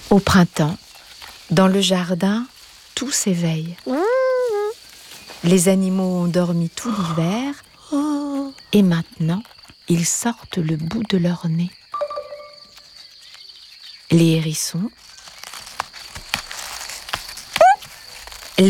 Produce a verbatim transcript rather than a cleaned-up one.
Au printemps, dans le jardin, tout s'éveille. Les animaux ont dormi tout l'hiver et maintenant, ils sortent le bout de leur nez. Les hérissons